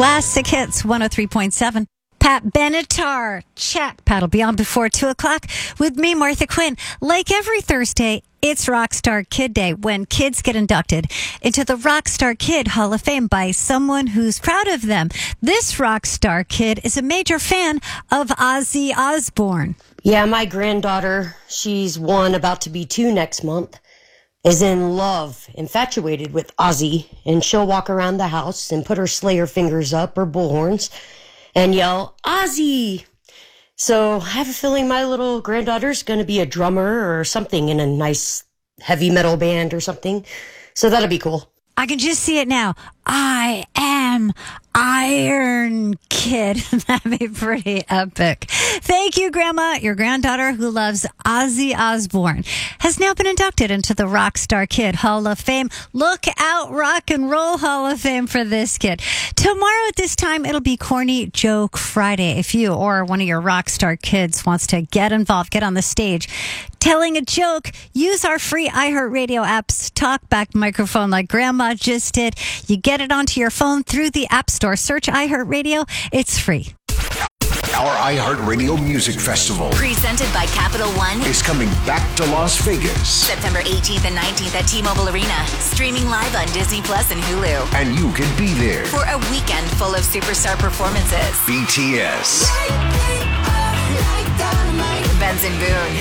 Classic Hits 103.7. Pat Benatar. Check. Pat will be on before 2 o'clock with me, Martha Quinn. Like every Thursday, it's Rockstar Kid Day when kids get inducted into the Rockstar Kid Hall of Fame by someone who's proud of them. This Rockstar Kid is a major fan of Ozzy Osbourne. Yeah, my granddaughter, she's 1, about to be 2 next month, is in love, infatuated with Ozzy, and she'll walk around the house and put her Slayer fingers up, or bullhorns, and yell, Ozzy! So I have a feeling my little granddaughter's going to be a drummer or something in a nice heavy metal band or something. So that'll be cool. I can just see it now. I am Iron Kid. That'd be pretty epic. Thank you, Grandma. Your granddaughter, who loves Ozzy Osbourne, has now been inducted into the Rockstar Kid Hall of Fame. Look out, Rock and Roll Hall of Fame for this kid. Tomorrow at this time, it'll be Corny Joke Friday. If you or one of your Rockstar kids wants to get involved, get on the stage telling a joke, use our free iHeartRadio app's talkback microphone like Grandma just did. You get it onto your phone through the App Store. Search iHeartRadio. It's free. Our iHeartRadio Music Festival, presented by Capital One, is coming back to Las Vegas. September 18th and 19th at T-Mobile Arena. Streaming live on Disney Plus and Hulu. And you can be there for a weekend full of superstar performances. BTS, Benson Boone,